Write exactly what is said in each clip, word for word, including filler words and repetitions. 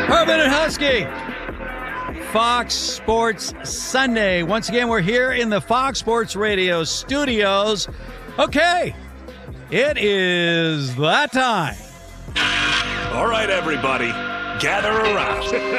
Herman and Husky, Fox Sports Sunday. Once again, we're here in the Fox Sports Radio studios. Okay, it is that time. All right, everybody, gather around.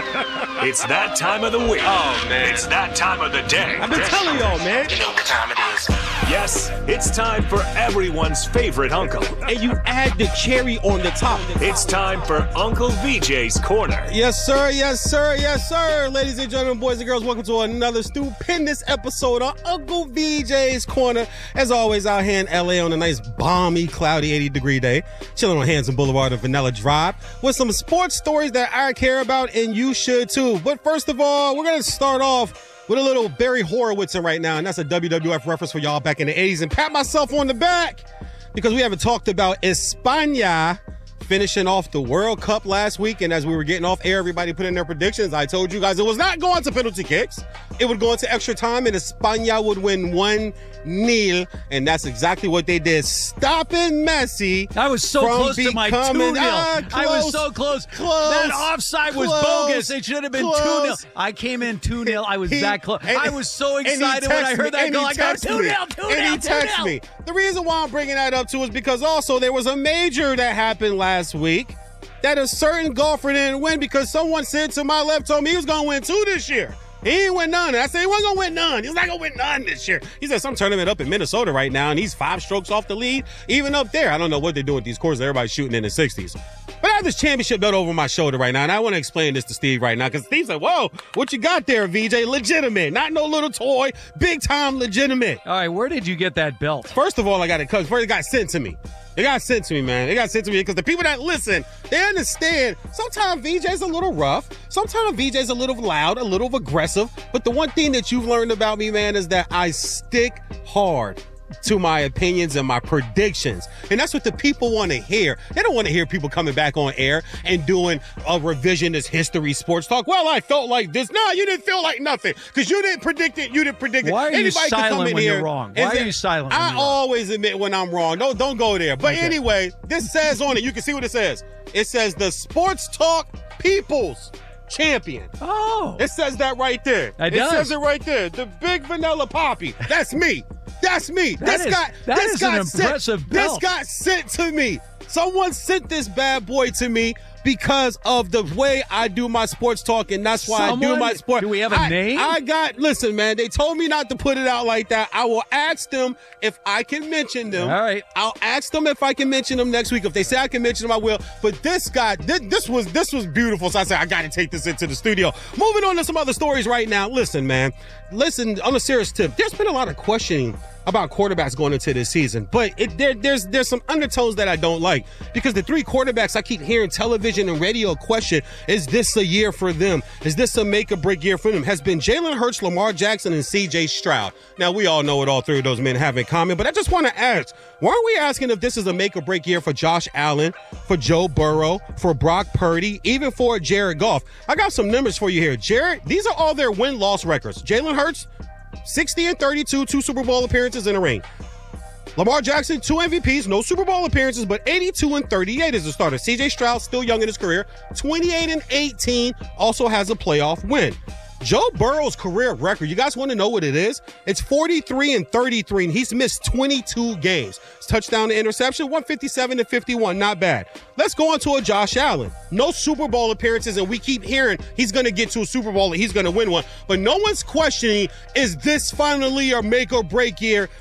It's that time of the week. Oh, man. It's that time of the day. I've been telling y'all, man. You know what time it is. Yes, it's time for everyone's favorite uncle. And you add the cherry on the top. It's time for Uncle V J's Corner. Yes, sir. Yes, sir. Yes, sir. Ladies and gentlemen, boys and girls, welcome to another stupendous episode of Uncle V J's Corner. As always, out here in L A on a nice, balmy, cloudy eighty degree day, chilling on Hanson Boulevard and Vanilla Drive with some sports stories that I care about, and you should too. But first of all, we're going to start off with a little Barry Horowitzing right now, and that's a W W F reference for y'all back in the eighties. And pat myself on the back because we haven't talked about España finishing off the World Cup last week. And as we were getting off air, everybody put in their predictions. I told you guys it was not going to penalty kicks. It would go into extra time, and España would win one nil, and that's exactly what they did, stopping Messi. I was so close to my two nil. Ah, I was so close. Close, that offside was close, bogus. It should have been two nil. close. I came in two nil. I was He- that close. and- I was so and he excited when I texted heard me, that and goal. he I go, texted two me, nil, two nil, and he two texted nil. me. The reason why I'm bringing that up too is because also there was a major that happened last week that a certain golfer didn't win because someone said to my left told me he was going to win two this year. He ain't win none. And I said he wasn't going to win none. He's not going to win none this year. He said some tournament up in Minnesota right now, and he's five strokes off the lead, even up there. I don't know what they're doing with these courses. Everybody's shooting in the sixties. But I have this championship belt over my shoulder right now, and I want to explain this to Steve right now because Steve's like, whoa, what you got there, V J? Legitimate. Not no little toy. Big time legitimate. All right, where did you get that belt? First of all, I got it because first it got sent to me. It got sent to me, man. It got sent to me because the people that listen, they understand. Sometimes V J's a little rough. Sometimes V J's a little loud, a little aggressive. But the one thing that you've learned about me, man, is that I stick hard to my opinions and my predictions. And that's what the people want to hear. They don't want to hear people coming back on air and doing a revisionist history sports talk. Well, I felt like this. No, you didn't feel like nothing because you didn't predict it. You didn't predict it. Why are you Anybody can come silent in when here you're wrong? and Why say- are you silent when I you're wrong? always admit when I'm wrong. Don't, don't go there. But Okay. anyway, this says on it, you can see what it says. It says the Sports Talk People's Champion. Oh. It says that right there. It It does. says it right there. The Big Vanilla Poppy. That's me. That's me. That this is- got that this is got an sent. impressive This belt. got sent to me. Someone sent this bad boy to me because of the way I do my sports talk, and that's why I do Someone? my sport. Do we have a I- name? I got, listen, man, they told me not to put it out like that. I will ask them if I can mention them. All right. I'll ask them if I can mention them next week. If they say I can mention them, I will. But this guy, this, this was this was beautiful. So I said, I got to take this into the studio. Moving on to some other stories right now. Listen, man. Listen, on a serious tip, there's been a lot of questioning about quarterbacks going into this season, but it, there, there's there's some undertones that I don't like because the three quarterbacks I keep hearing television and radio question, is this a year for them? Is this a make or break year for them? Has been Jalen Hurts, Lamar Jackson, and C J Stroud. Now, we all know what all three of those men have in common, but I just want to ask, weren't we asking if this is a make or break year for Josh Allen, for Joe Burrow, for Brock Purdy, even for Jared Goff? I got some numbers for you here. Jared, these are all their win-loss records. Jalen Hurts, sixty and thirty-two, two Super Bowl appearances in a ring. Lamar Jackson, two M V Ps, no Super Bowl appearances, but eighty-two and thirty-eight as a starter. C J Stroud, still young in his career, twenty-eight and eighteen, also has a playoff win. Joe Burrow's career record, you guys want to know what it is? It's forty-three and thirty-three, and he's missed twenty-two games. It's touchdown to interception, one fifty-seven to fifty-one, not bad. Let's go on to a Josh Allen. No Super Bowl appearances, and we keep hearing he's going to get to a Super Bowl and he's going to win one. But no one's questioning, is this finally a make or break year